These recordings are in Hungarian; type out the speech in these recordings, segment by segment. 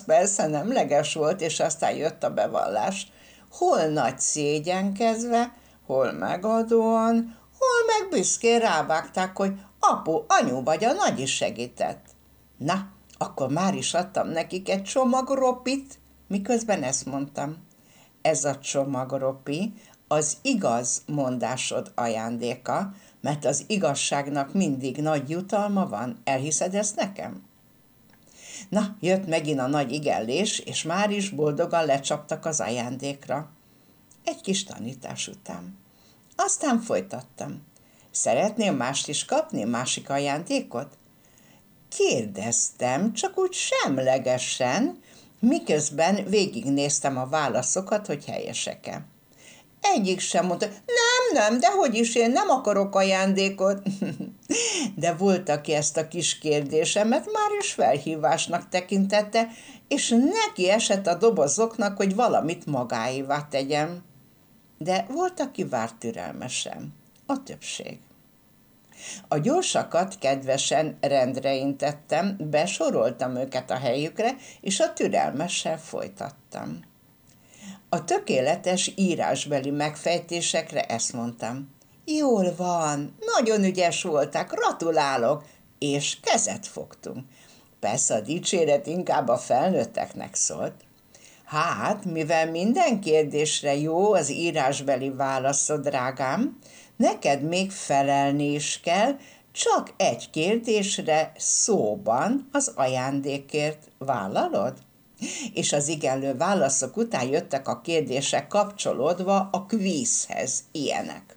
persze nemleges volt, és aztán jött a bevallás. Hol nagy szégyenkezve, hol megadóan, hol meg büszkén rávágták, hogy apu, anyu vagy a nagy is segített. Na, akkor már is adtam nekik egy csomag ropit, miközben ezt mondtam. Ez a csomag ropi az igaz mondásod ajándéka, mert az igazságnak mindig nagy jutalma van. Elhiszed ezt nekem? Na, jött megint a nagy igellés, és már is boldogan lecsaptak az ajándékra. Egy kis tanítás után. Aztán folytattam. Szeretnél mást is kapni, másik ajándékot? Kérdeztem, csak úgy semlegesen, miközben végignéztem a válaszokat, hogy helyesek-e. Egyik sem mondta, nem, dehogy is, én nem akarok ajándékot. De volt, aki ezt a kis kérdésemet már is felhívásnak tekintette, és neki esett a dobozoknak, hogy valamit magáévá tegyem. De volt, aki várt türelmesen. A többség. A gyorsakat kedvesen rendre intettem, besoroltam őket a helyükre, és a türelmessel folytattam. A tökéletes írásbeli megfejtésekre ezt mondtam. Jól van, nagyon ügyes voltak, gratulálok, és kezet fogtunk. Persze a dicséret inkább a felnőtteknek szólt. Hát, mivel minden kérdésre jó az írásbeli válaszod, drágám, neked még felelni is kell, csak egy kérdésre szóban az ajándékért. Vállalod? És az igenlő válaszok után jöttek a kérdések kapcsolódva a kvízhez, ilyenek.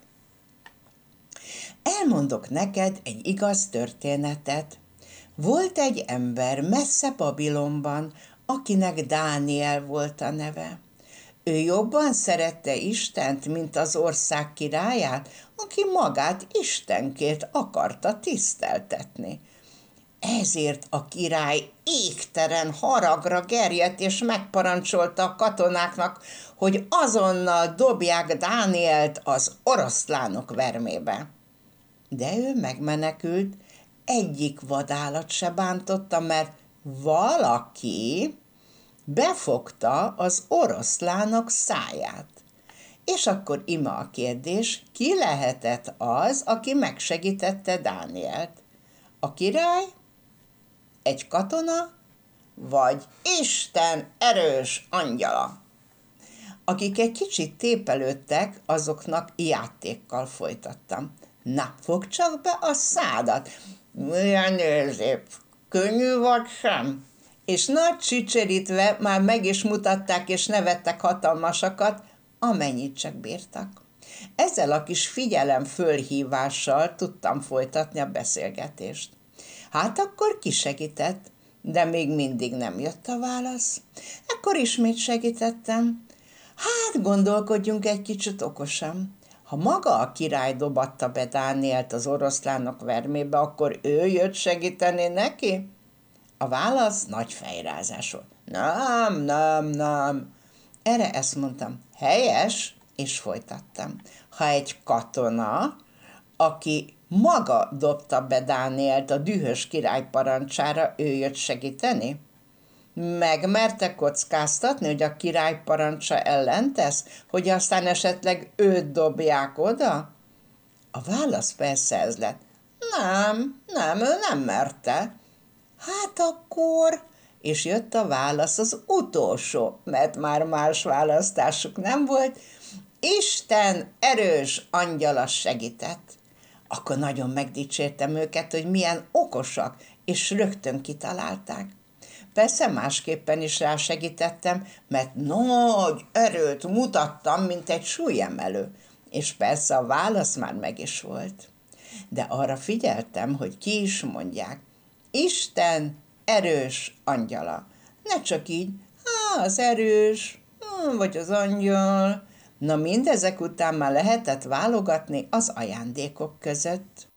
Elmondok neked egy igaz történetet. Volt egy ember messze Babilonban, akinek Dániel volt a neve. Ő jobban szerette Istent, mint az ország királyát, aki magát Istenként akarta tiszteltetni. Ezért a király égtelen haragra gerjedt, és megparancsolta a katonáknak, hogy azonnal dobják Dánielt az oroszlánok vermébe. De ő megmenekült, egyik vadállat se bántotta, mert valaki befogta az oroszlánok száját. És akkor ime a kérdés, ki lehetett az, aki megsegítette Dánielt? A király? Egy katona? Vagy Isten erős angyala? Akik egy kicsit tépelődtek, azoknak játékkal folytattam. Na, fogd csak be a szádat! Milyen szép! Könnyű vagy sem? És nagy csicserítve már meg is mutatták és nevettek hatalmasakat, amennyit csak bírtak. Ezzel a kis figyelem fölhívással tudtam folytatni a beszélgetést. Hát akkor ki segített, de még mindig nem jött a válasz. Ekkor ismét segítettem. Hát gondolkodjunk egy kicsit okosan. Ha maga a király dobatta be Dánielt az oroszlánok vermébe, akkor ő jött segíteni neki? A válasz nagy fejrázás volt. Nem. Erre ezt mondtam, helyes, és folytattam. Ha egy katona, aki maga dobta be Dánielt a dühös király parancsára, ő jött segíteni? Megmerte kockáztatni, hogy a király parancsa ellen tesz, hogy aztán esetleg őt dobják oda? A válasz persze ez lett. Nem, ő nem merte. Hát akkor, és jött a válasz az utolsó, mert már más választásuk nem volt, Isten erős angyala segített. Akkor nagyon megdicsértem őket, hogy milyen okosak, és rögtön kitalálták. Persze másképpen is rásegítettem, mert nagy erőt mutattam, mint egy súlyemelő, és persze a válasz már meg is volt. De arra figyeltem, hogy ki is mondják, Isten erős angyala. Ne csak így, az erős, vagy az angyal. Na mindezek után már lehetett válogatni az ajándékok között.